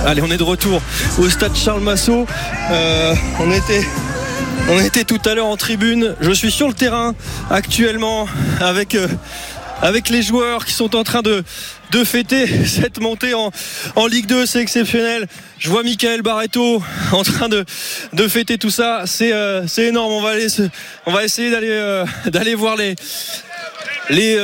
Allez, on est de retour au stade Charles Massot. On était tout à l'heure en tribune. Je suis sur le terrain actuellement avec les joueurs qui sont en train de fêter cette montée en Ligue 2. C'est exceptionnel. Je vois Michael Barreto en train de fêter tout ça. C'est énorme. On va essayer d'aller voir les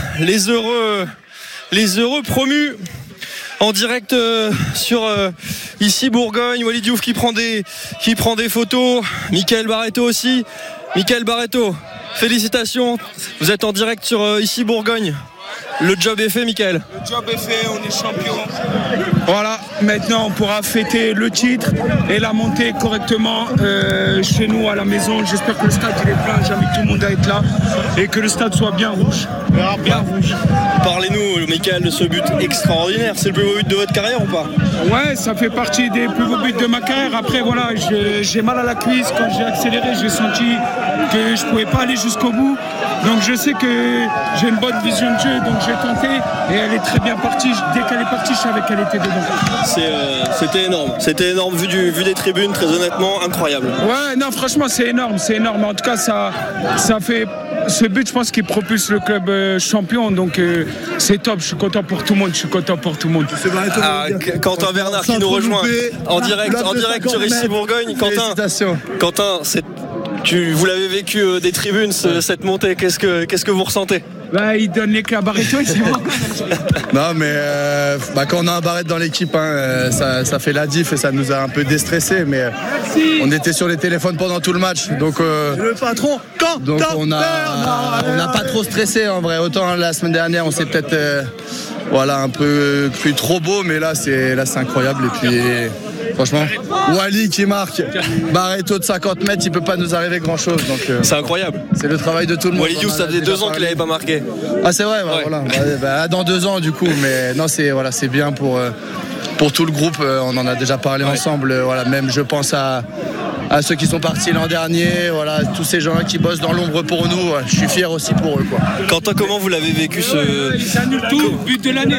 heureux promus en direct sur ici Bourgogne. Walid Diouf qui prend des photos. Michael Barreto aussi. Michael Barreto, félicitations. Vous êtes en direct sur ici Bourgogne. Le job est fait, Michael. Le job est fait, on est champion. Voilà, maintenant on pourra fêter le titre et la montée correctement chez nous à la maison. J'espère que le stade il est plein, j'invite tout le monde à être là et que le stade soit bien rouge. Bien rouge. Parlez-nous, Michael, de ce but extraordinaire. C'est le plus beau but de votre carrière ou pas? Ouais, ça fait partie des plus beaux buts de ma carrière. Après, voilà, j'ai mal à la cuisse. Quand j'ai accéléré, j'ai senti que je ne pouvais pas aller jusqu'au bout. Donc je sais que j'ai une bonne vision de jeu, donc j'ai tenté et elle est très bien partie. Dès qu'elle est partie, je savais qu'elle était dedans. C'était énorme vu des tribunes, très honnêtement, incroyable. Ouais, non, franchement, c'est énorme. En tout cas, ça fait ce but, je pense, qui propulse le club champion. Donc c'est top. Je suis content pour tout le monde. Quentin Bernard qui nous rejoint en direct sur ici Bourgogne. Quentin, vous l'avez vécu des tribunes cette montée. Qu'est-ce que vous ressentez? Il donne les clés à Barreto et c'est bon. Non mais quand on a un Barrette dans l'équipe, ça fait la diff et ça nous a un peu déstressé. Mais on était sur les téléphones pendant tout le match, donc le patron. Donc on n'a pas trop stressé en vrai. Autant la semaine dernière, on s'est peut-être un peu cru trop beau, mais là c'est incroyable. Et puis franchement, Wally qui marque, Barreto de 50 mètres, il peut pas nous arriver grand chose. Donc c'est incroyable. C'est le travail de tout le monde. Walid Diouf, ça faisait 2 ans qu'il n'avait pas marqué. Ah c'est vrai, voilà. Dans 2 ans du coup, mais non c'est bien pour tout le groupe. On en a déjà parlé ensemble. Même je pense à ceux qui sont partis l'an dernier, tous ces gens qui bossent dans l'ombre pour nous. Je suis fier aussi pour eux, quoi. Quentin, comment vous l'avez vécu but de l'année.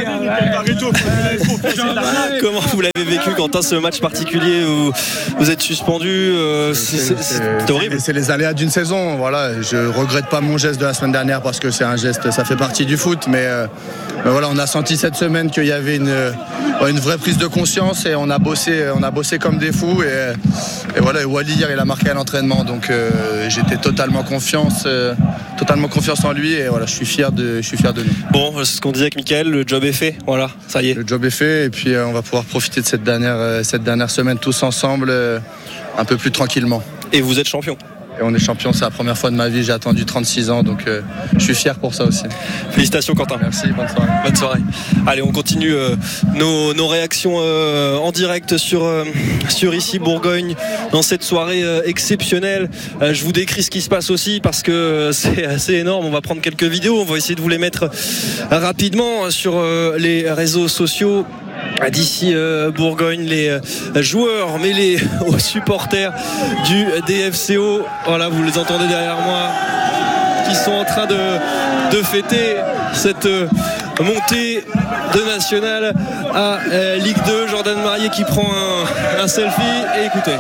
Comment vous l'avez vécu, Quentin, ce match particulier où vous êtes suspendu? C'est horrible. C'est les aléas d'une saison. Je regrette pas mon geste de la semaine dernière parce que c'est un geste, ça fait partie du foot. Mais on a senti cette semaine qu'il y avait une vraie prise de conscience et on a bossé comme des fous et Wally hier il a marqué à l'entraînement, donc j'étais totalement confiance en lui et je suis fier de nous. Bon, c'est ce qu'on disait avec Michael, le job est fait, ça y est. Le job est fait et puis on va pouvoir profiter de cette dernière semaine tous ensemble un peu plus tranquillement. Et vous êtes champion. Et on est champion, c'est la première fois de ma vie, j'ai attendu 36 ans, donc je suis fier pour ça aussi. Félicitations Quentin. Merci, bonne soirée. Bonne soirée. Allez, on continue nos réactions en direct sur ici Bourgogne dans cette soirée exceptionnelle. Je vous décris ce qui se passe aussi parce que c'est assez énorme. On va prendre quelques vidéos, on va essayer de vous les mettre rapidement sur les réseaux sociaux d'ici Bourgogne, les joueurs mêlés aux supporters du DFCO. Voilà, vous les entendez derrière moi qui sont en train de fêter cette montée de National à Ligue 2. Jordan Marié qui prend un selfie et écoutez.